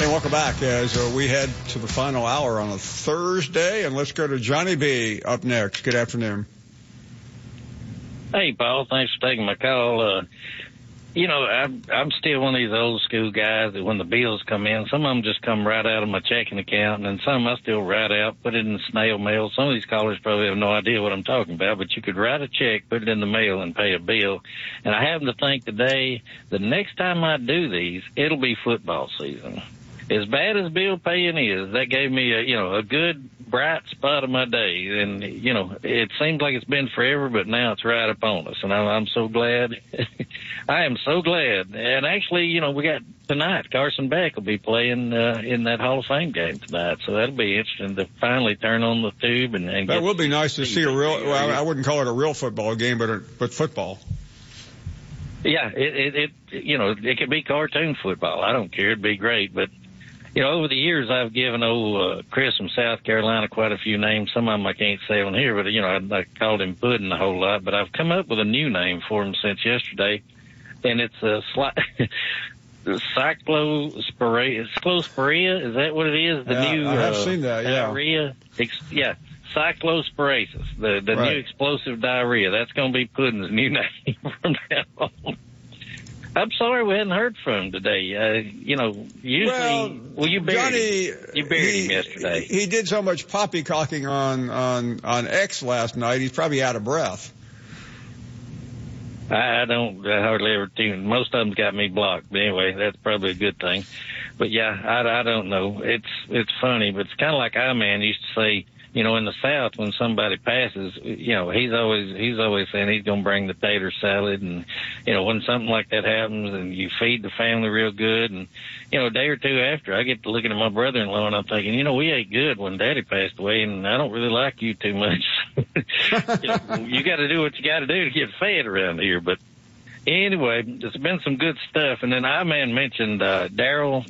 Hey, welcome back as we head to the final hour on a Thursday, and let's go to Johnny B up next. Good afternoon. Hey, Paul. Thanks for taking my call. I'm still one of these old school guys that when the bills come in, some of them just come right out of my checking account, and some I still write out, put it in the snail mail. Some of these callers probably have no idea what I'm talking about, but you could write a check, put it in the mail, and pay a bill. And I happen to think today, the next time I do these, it'll be football season. As bad as bill paying is, that gave me a good bright spot of my day. And, it seems like it's been forever, but now it's right upon us. And I'm so glad. I am so glad. And actually, we got tonight, Carson Beck will be playing in that Hall of Fame game tonight. So that'll be interesting to finally turn on the tube. And that would be nice to see a real, well, I wouldn't call it a real football game, but football. Yeah, it could be cartoon football. I don't care. It'd be great. But, over the years, I've given Chris from South Carolina quite a few names. Some of them I can't say on here, but, I called him Puddin' a whole lot. But I've come up with a new name for him since yesterday, and it's Cyclosporia. Is that what it is? New, I have seen that, yeah. Diarrhea. Cyclosporasis, the right. New explosive diarrhea. That's going to be Puddin's new name from now on. I'm sorry we hadn't heard from him today. Usually, you buried him yesterday. He did so much poppycocking on X last night. He's probably out of breath. I hardly ever tune. Most of them got me blocked. But anyway, that's probably a good thing. But yeah, I don't know. It's funny, but it's kind of like I-Man used to say. In the South, when somebody passes, he's always saying he's going to bring the tater salad. And, when something like that happens and you feed the family real good and, a day or two after, I get to looking at my brother-in-law and I'm thinking, we ate good when Daddy passed away and I don't really like you too much. You got to do what you got to do to get fed around here. But anyway, there's been some good stuff. And then I-Man mentioned, Daryl,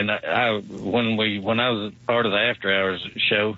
and when I was part of the After Hours show,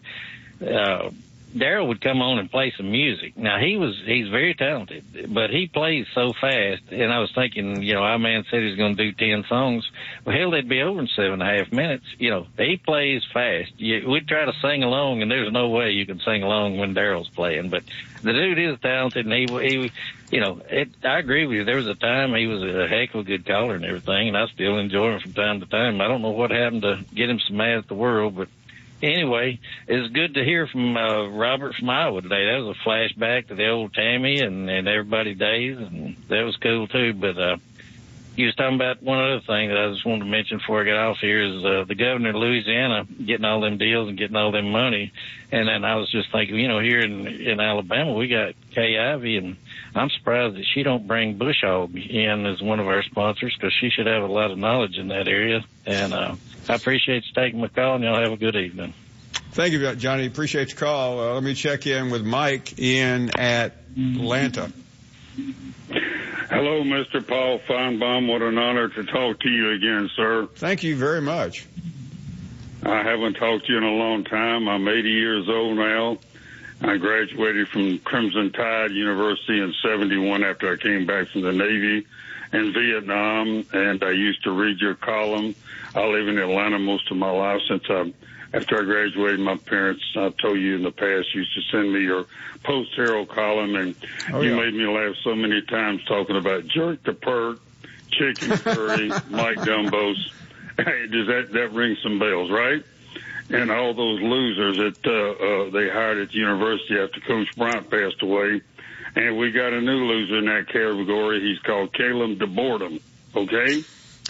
Daryl would come on and play some music. Now he's very talented, but he plays so fast. And I was thinking, I-Man said he's going to do 10 songs. Well, hell, they'd be over in 7.5 minutes. He plays fast. We'd try to sing along, and there's no way you can sing along when Daryl's playing. But the dude is talented, and he I agree with you. There was a time he was a heck of a good caller and everything, and I still enjoy him from time to time. I don't know what happened to get him so mad at the world, but anyway, it's good to hear from Robert from Iowa today. That was a flashback to the old Tammy and everybody days, and that was cool too. But you was talking about one other thing that I just wanted to mention before I get off here is the governor of Louisiana getting all them deals and getting all them money. And then I was just thinking, here in Alabama, we got Kay Ivey, and I'm surprised that she don't bring Bush Hog in as one of our sponsors because she should have a lot of knowledge in that area. And I appreciate you taking my call, and y'all have a good evening. Thank you, Johnny. Appreciate the call. Let me check in with Mike in Atlanta. Hello, Mr. Paul Feinbaum. What an honor to talk to you again, sir. Thank you very much. I haven't talked to you in a long time. I'm 80 years old now. I graduated from Crimson Tide University in 71 after I came back from the Navy in Vietnam, and I used to read your column. I live in Atlanta most of my life after I graduated. My parents, I've told you in the past, used to send me your Post-Herald column, and you made me laugh so many times talking about Jerk the Perk, Chicken Curry, Mike Dumbos. Hey, does that ring some bells, right? And all those losers that they hired at the university after Coach Bryant passed away. And we got a new loser in that category. He's called Caleb DeBoredom, okay?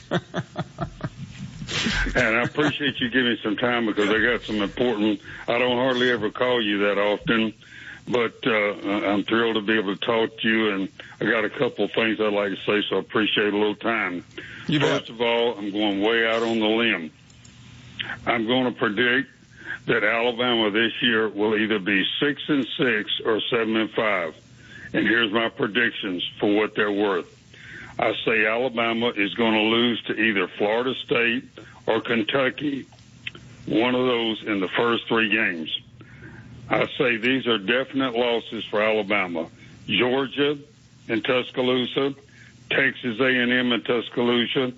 And I appreciate you giving me some time because I got some important, I don't hardly ever call you that often, but I'm thrilled to be able to talk to you, and I got a couple of things I'd like to say, so I appreciate a little time. First of all, I'm going way out on the limb. I'm going to predict that Alabama this year will either be 6-6 or 7-5. And here's my predictions for what they're worth. I say Alabama is going to lose to either Florida State or Kentucky, one of those in the first 3 games. I say these are definite losses for Alabama. Georgia and Tuscaloosa, Texas A&M and Tuscaloosa,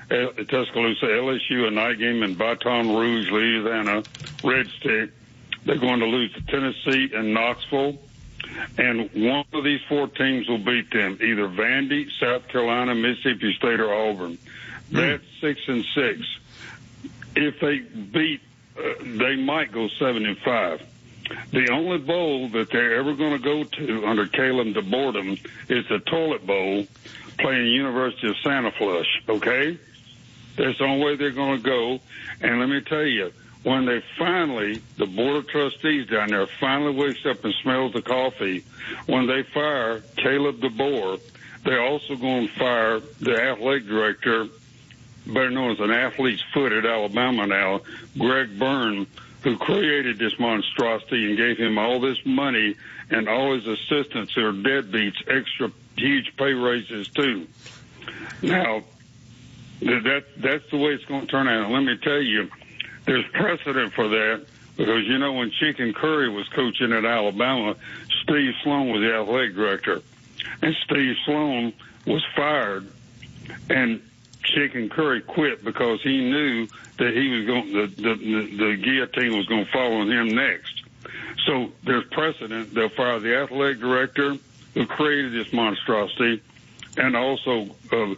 Tuscaloosa, LSU, a night game in Baton Rouge, Louisiana, Red Stick. They're going to lose to Tennessee and Knoxville. And one of these four teams will beat them, either Vandy, South Carolina, Mississippi State, or Auburn. That's 6-6. If they beat, they might go 7-5. The only bowl that they're ever going to go to under Caleb DeBoerdum is the Toilet Bowl, playing University of Santa Flush, okay? That's the only way they're going to go. And let me tell you, when they finally, the Board of Trustees down there finally wakes up and smells the coffee, when they fire Caleb DeBoer, they're also going to fire the athletic director, better known as an athlete's foot at Alabama now, Greg Byrne, who created this monstrosity and gave him all this money and all his assistants who are deadbeats, extra huge pay raises too. Now, that's the way it's going to turn out. And let me tell you, there's precedent for that because, you know, when Chicken Curry was coaching at Alabama, Steve Sloan was the athletic director. And Steve Sloan was fired, and Chicken Curry quit because he knew that he was going, the guillotine was going to fall on him next. So there's precedent. They'll fire the athletic director who created this monstrosity, and also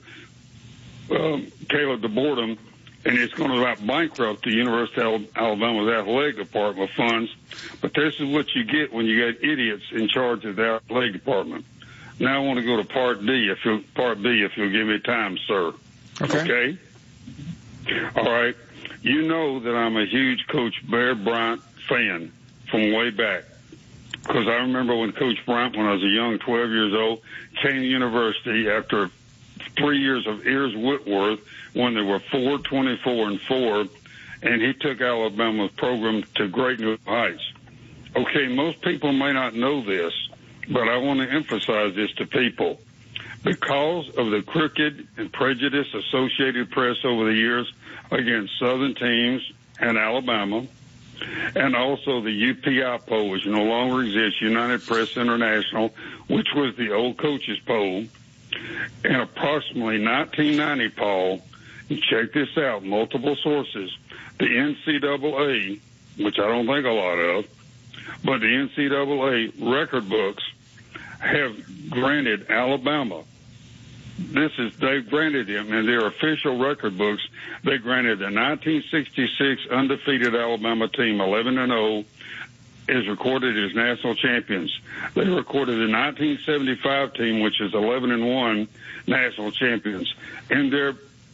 Caleb DeBoerdum, and it's going to about bankrupt the University of Alabama's athletic department funds. But this is what you get when you get idiots in charge of the athletic department. Now I want to go to Part B, if you'll give me time, sir. Okay? All right. You know that I'm a huge Coach Bear Bryant fan from way back. Because I remember when Coach Bryant, when I was a young 12 years old, came to university after 3 years of Ears Whitworth when they were 4-24-4, and he took Alabama's program to great new heights. Okay, most people may not know this, but I want to emphasize this to people. Because of the crooked and prejudiced Associated Press over the years against Southern teams and Alabama, and also the UPI poll, which no longer exists, United Press International, which was the old coaches poll, and approximately 1990, Paul, and check this out, multiple sources, the NCAA, which I don't think a lot of, but the NCAA record books have granted Alabama. They've granted them in their official record books. They granted the 1966 undefeated Alabama team 11-0 is recorded as national champions. They recorded the 1975 team, which is 11-1 national champions. In their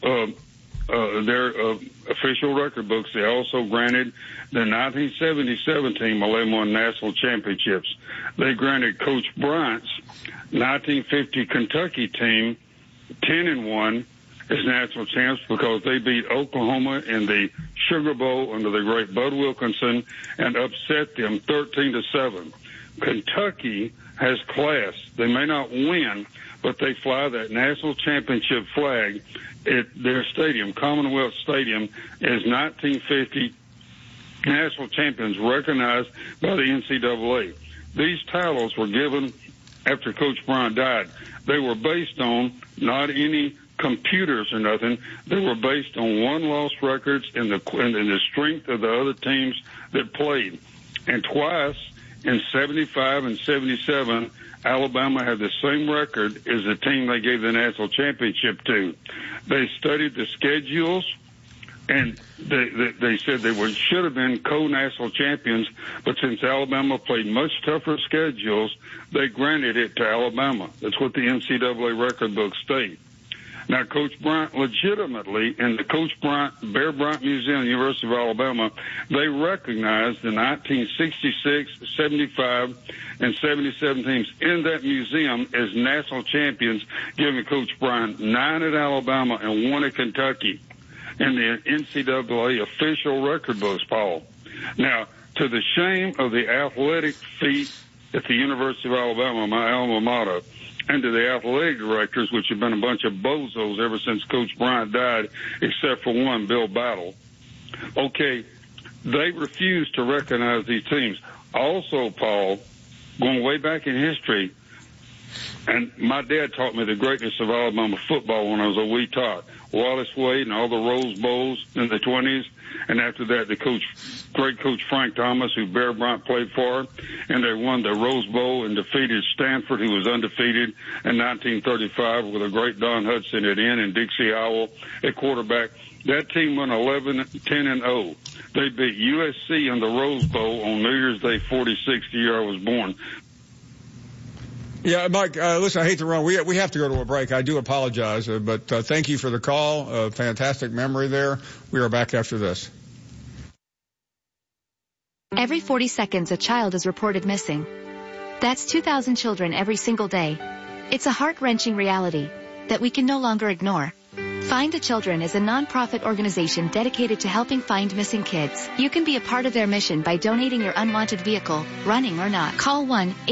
official record books, they also granted the 1977 team 11-1 national championships. They granted Coach Bryant's 1950 Kentucky team 10-1 as national champs because they beat Oklahoma in the Sugar Bowl under the great Bud Wilkinson and upset them 13-7. Kentucky has class. They may not win, but they fly that national championship flag at their stadium, Commonwealth Stadium, as 1950 national champions recognized by the NCAA. These titles were given after Coach Bryant died. They were based on not any computers or nothing. They were based on one-loss records and the strength of the other teams that played. And twice, in 75 and 77, Alabama had the same record as the team they gave the national championship to. They studied the schedules, and they said they should have been co-national champions, but since Alabama played much tougher schedules, they granted it to Alabama. That's what the NCAA record books state. Now, Coach Bryant legitimately, in the Coach Bryant, Bear Bryant Museum, University of Alabama, they recognized the 1966, 75, and 77 teams in that museum as national champions, giving Coach Bryant 9 at Alabama and 1 at Kentucky in the NCAA official record books, Paul. Now, to the shame of the athletic feat at the University of Alabama, my alma mater, and to the athletic directors, which have been a bunch of bozos ever since Coach Bryant died, except for one, Bill Battle. Okay, they refused to recognize these teams. Also, Paul, going way back in history, And my dad taught me the greatness of Alabama football when I was a wee tot. Wallace Wade and all the Rose Bowls in the 20s. And after that, the great coach Frank Thomas, who Bear Bryant played for, and they won the Rose Bowl and defeated Stanford, who was undefeated in 1935 with a great Don Hudson at end and Dixie Howell at quarterback. That team went 11-10-0. They beat USC in the Rose Bowl on New Year's Day, 46th year I was born. Yeah, Mike, listen, I hate to run. We have to go to a break. I do apologize, but thank you for the call. Fantastic memory there. We are back after this. Every 40 seconds, a child is reported missing. That's 2,000 children every single day. It's a heart-wrenching reality that we can no longer ignore. Find the Children is a non-profit organization dedicated to helping find missing kids. You can be a part of their mission by donating your unwanted vehicle, running or not. Call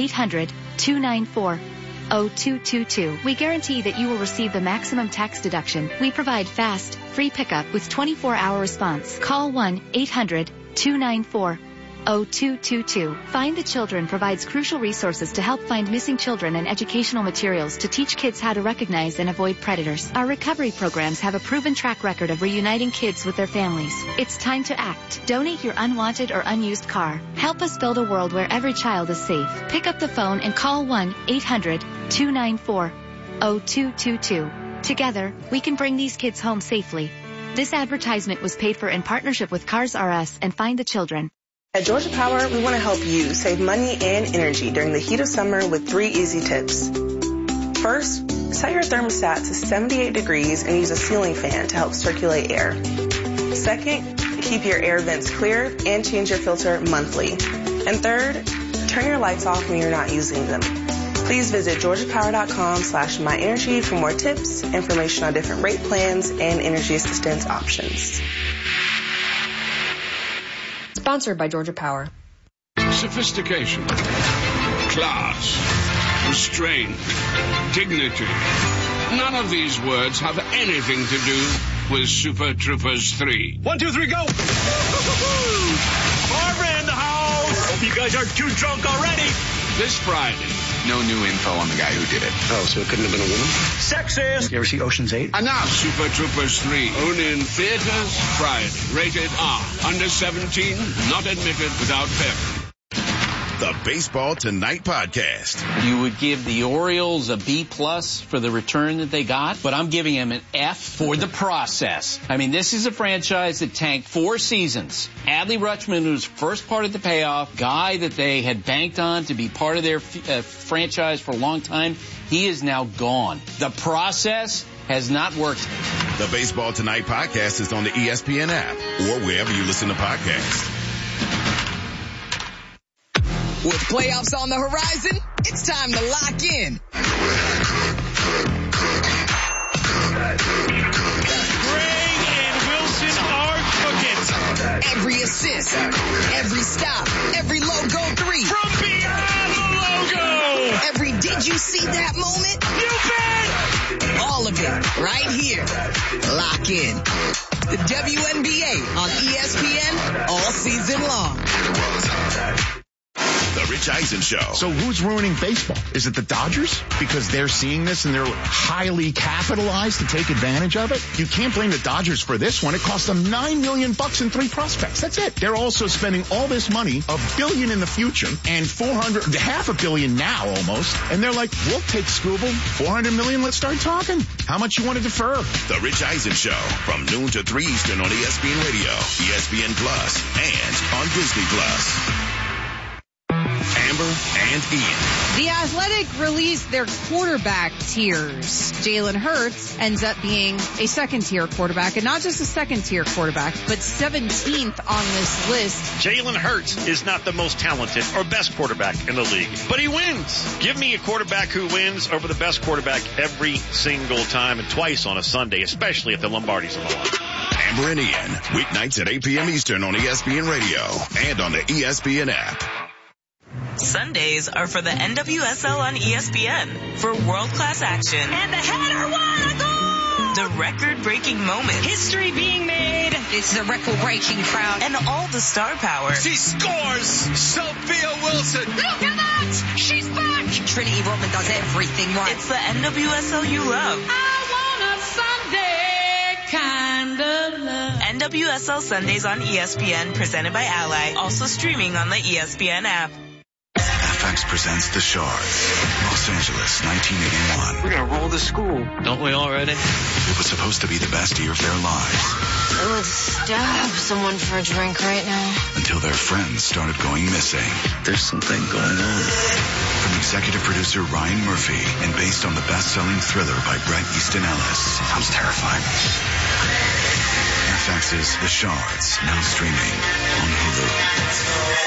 1-800-294-0222. We guarantee that you will receive the maximum tax deduction. We provide fast, free pickup with 24-hour response. Call 1-800-294-0222. Find the Children provides crucial resources to help find missing children and educational materials to teach kids how to recognize and avoid predators. Our recovery programs have a proven track record of reuniting kids with their families. It's time to act. Donate your unwanted or unused car. Help us build a world where every child is safe. Pick up the phone and call 1-800-294-0222. Together, we can bring these kids home safely. This advertisement was paid for in partnership with Cars R Us and Find the Children. At Georgia Power, we want to help you save money and energy during the heat of summer with 3 easy tips. First, set your thermostat to 78 degrees and use a ceiling fan to help circulate air. Second, keep your air vents clear and change your filter monthly. And third, turn your lights off when you're not using them. Please visit georgiapower.com/myenergy for more tips, information on different rate plans, and energy assistance options. Sponsored by Georgia Power. Sophistication, class, restraint, dignity. None of these words have anything to do with Super Troopers 3. 1, 2, 3, go! Barbara in the house! Hope you guys aren't too drunk already. This Friday. No new info on the guy who did it. Oh, so it couldn't have been a woman? Sexist! You ever see Ocean's 8? Enough! Super Troopers 3. Only in theaters Friday. Rated R. Under 17. Not admitted without parent. The Baseball Tonight podcast. You would give the Orioles a B+ for the return that they got, but I'm giving them an F for the process. I mean, this is a franchise that tanked 4 seasons. Adley Rutschman was first part of the payoff, guy that they had banked on to be part of their franchise for a long time. He is now gone. The process has not worked. The Baseball Tonight podcast is on the ESPN app or wherever you listen to podcasts. With playoffs on the horizon, it's time to lock in. Gray and Wilson are cooking. Every assist, every stop, every logo 3. From beyond the logo. Every did you see that moment? You bet. All of it right here. Lock in. The WNBA on ESPN all season long. The Rich Eisen Show. So who's ruining baseball? Is it the Dodgers? Because they're seeing this and they're highly capitalized to take advantage of it? You can't blame the Dodgers for this one. It cost them $9 million and 3 prospects. That's it. They're also spending all this money, $1 billion in the future and $500 million now almost. And they're like, we'll take Scooble, $400 million. Let's start talking. How much you want to defer? The Rich Eisen Show from noon to 3 Eastern on ESPN Radio, ESPN Plus, and on Disney Plus. Amber and Ian. The Athletic released their quarterback tiers. Jalen Hurts ends up being a second-tier quarterback, and not just a second-tier quarterback, but 17th on this list. Jalen Hurts is not the most talented or best quarterback in the league, but he wins. Give me a quarterback who wins over the best quarterback every single time and twice on a Sunday, especially if the Lombardi's on the line. Amber and Ian, weeknights at 8 p.m. Eastern on ESPN Radio and on the ESPN app. Sundays are for the NWSL on ESPN for world-class action. And the header, what a goal! The record-breaking moment. History being made. This is a record-breaking crowd. And all the star power. She scores! Sophia Wilson! Look at that! She's back! Trinity Rodman does everything right. It's the NWSL you love. I want a Sunday kind of love. NWSL Sundays on ESPN, presented by Ally. Also streaming on the ESPN app. FX presents The Shards, Los Angeles, 1981. We're gonna roll the school, don't we already? It was supposed to be the best year of their lives. I would stab someone for a drink right now. Until their friends started going missing. There's something going on. From executive producer Ryan Murphy and based on the best-selling thriller by Bret Easton Ellis. Sounds terrifying. FX's The Shards, now streaming on Hulu.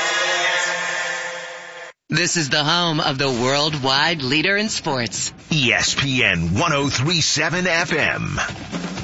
This is the home of the worldwide leader in sports. ESPN 103.7 FM.